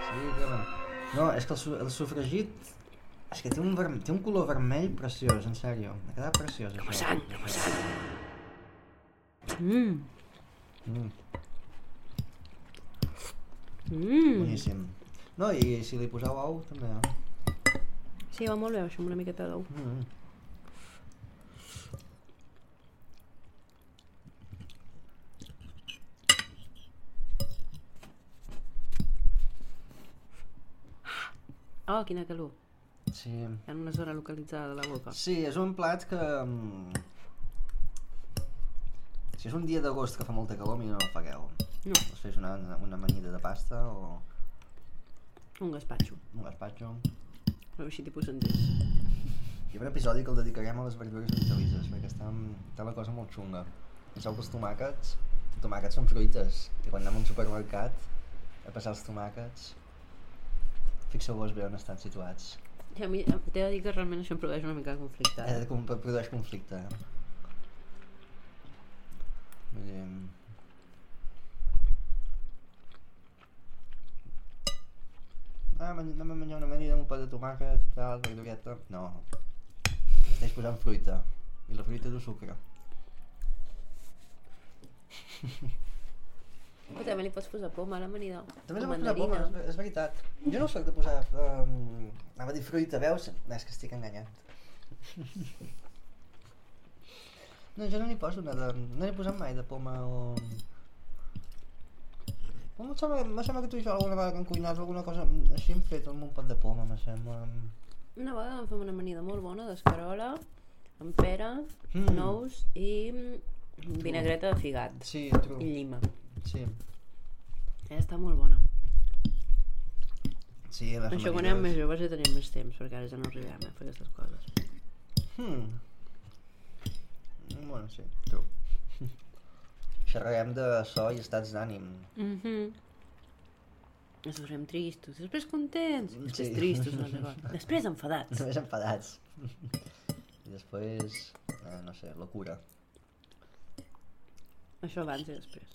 Sí, que... No, és que el sofregit... És que té un color vermell preciós, en sèrio. M'ha quedat preciós, això. Croissant. Boníssim. No, i si li poseu ou, també, Sí, va molt bé, això amb una miqueta d'ou. Oh, quina calor. Sí. Hi ha una zona localitzada de la boca. Sí, és un plat que... Si és un dia d'agost que fa molta calor, a mi no el fagueu. No. Us fes una amanida de pasta o Un gazpacho. un gazpacho. Però així tipus entès. Hi ha un episodi que el dedicarem a les verdures hortalisses, perquè està la cosa molt xunga. Penseu que els tomàquets són fruites, i quan anem a un supermercat a passar els tomàquets, fixeu-vos bé on estan situats. I a mi t'he de dir que realment això em produeix una mica de conflicte. Produeix conflicte. Vull dir... anem a menjar una amanida amb un pot de tomàquet i tal, verdureta... No. Estàs posant fruita. I la fruita du sucre. Però també li pots posar poma a l'amanida. També o li pots posar poma, és veritat. Jo no soc de posar... anava a dir fruita, veus? És que estic enganyat. No, jo no n'hi poso nada... No n'he posat mai de poma o... Em sembla que tu i jo alguna vegada que hem cuinat alguna cosa així hem fet amb un pot de poma, me sembla... Una vegada vam fer una amanida molt bona d'escarola, amb pera, nous i vinagreta de figat. Sí, true. I llima. Sí. Està molt bona. Sí, les Això quan érem més joves ja teníem més temps, perquè ara ja no arribem a fer aquestes coses. Bueno, sí, true. Xerrarem de so i estats d'ànim. Ens posarem tristos, després contents, després Sí. tristos una altra cosa. Després enfadats. Només enfadats. I després, no sé, locura. Això abans i després.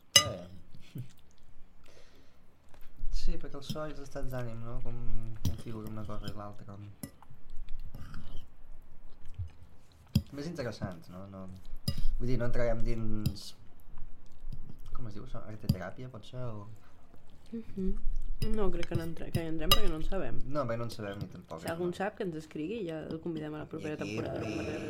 Sí, perquè el so i els estats d'ànim, no? Com configura una cosa i l'altra. També és interessant, no? Vull dir, no entrarem dins... Com es diu això? Arteteràpia, pot ser? O... No, crec que hi entrem perquè no en sabem. No, bé, no en sabem ni tampoc. Si algú en sap, que ens escrigui i ja el convidem a la propera temporada.